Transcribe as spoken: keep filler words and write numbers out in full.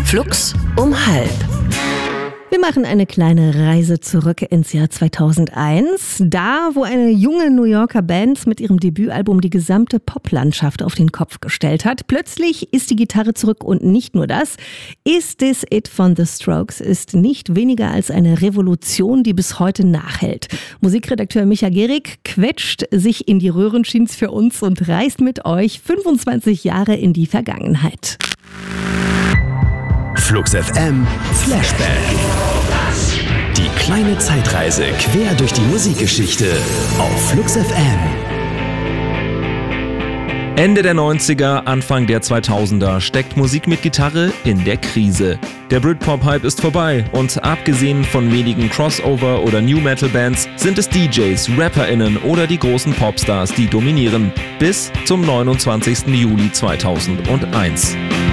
Flux um halb. Wir machen eine kleine Reise zurück ins Jahr zweitausendeins. Da, wo eine junge New Yorker Band mit ihrem Debütalbum die gesamte Poplandschaft auf den Kopf gestellt hat. Plötzlich ist die Gitarre zurück und nicht nur das. Is This It von The Strokes ist nicht weniger als eine Revolution, die bis heute nachhält. Musikredakteur Micha Gehrig quetscht sich in die Röhrenjeans für uns und reist mit euch fünfundzwanzig Jahre in die Vergangenheit. Flux F M Flashback. Die kleine Zeitreise quer durch die Musikgeschichte auf Flux F M. Ende der neunziger, Anfang der zweitausender steckt Musik mit Gitarre in der Krise. Der Britpop-Hype ist vorbei und abgesehen von wenigen Crossover- oder New-Metal-Bands sind es D Js, RapperInnen oder die großen Popstars, die dominieren. Bis zum neunundzwanzigsten Juli zweitausendeins.